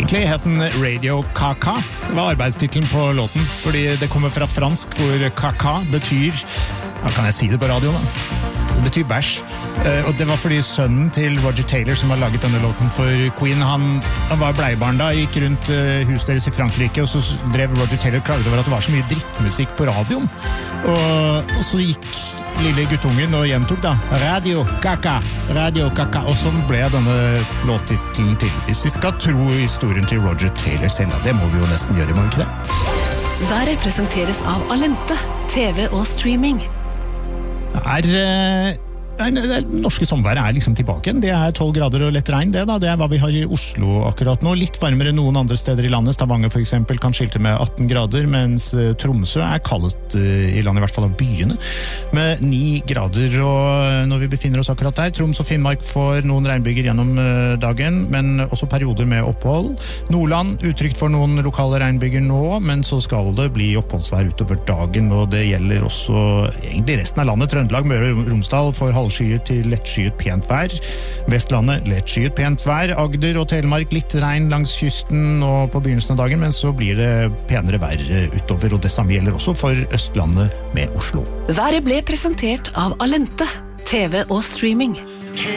Egentlig het den Radio Kaka. Det var arbeidstitlen på låten, fordi det kommer fra fransk, hvor kaka betyr, ja, kan jeg si det på radio da? Det betyr bæsj. Og det var fordi sønnen til Roger Taylor som har laget denne låten for Queen, han var bleibarn da, gikk rundt huset deres i Frankrike, og så drev Roger Taylor klaget over at det var så mye drittmusikk på radioen. Og så gikk lille guttungen og gjentok da Radio Kaka, og sånn ble denne låttitlen til. Hvis vi skal tro historien til Roger Taylor selv, det må vi jo nesten gjøre, må vi ikke det? Været presenteres av Alente, TV og streaming. Det norske sommerværet liksom tilbake igjen. Det 12 grader og lett regn, det er hva vi har i Oslo akkurat nå. Litt varmere enn noen andre steder i landet. Stavanger for eksempel kan skilte med 18 grader, mens Tromsø kaldest i landet, i hvert fall av byene, med 9 grader. Og når vi befinner oss akkurat der, Troms og Finnmark får noen regnbyger gjennom dagen, men også perioder med opphold. Nordland, utrygt for noen lokale regnbyger nå, men så skal det bli oppholdsvær utover dagen, og det gjelder også egentlig resten av landet. Trøndelag, Møre og Romsdal får halvskyet til lettskyet pent vær. Vestlandet lettskyet pent vær. Agder og Telemark litt regn langs kysten og på begynnelsen av dagen, men så blir det penere vær utover, og det samme gjelder også for Østlandet med Oslo. Været ble presentert av Alente, TV og streaming.